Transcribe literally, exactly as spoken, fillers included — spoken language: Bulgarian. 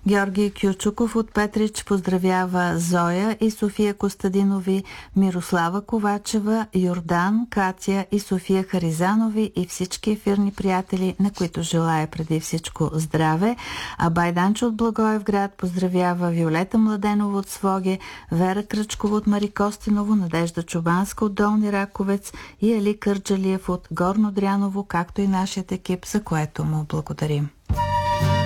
Георги Кючуков от Петрич поздравява Зоя и София Костадинови, Мирослава Ковачева, Йордан, Катя и София Харизанови и всички ефирни приятели, на които желая преди всичко здраве. А Байданчо от Благоевград поздравява Виолета Младенова от Своге, Вера Кръчкова от Мари Костиново, Надежда Чубанска от Долни Раковец и Али Кърджалиев от Горно Дряново, както и нашият екип, за което му благодарим.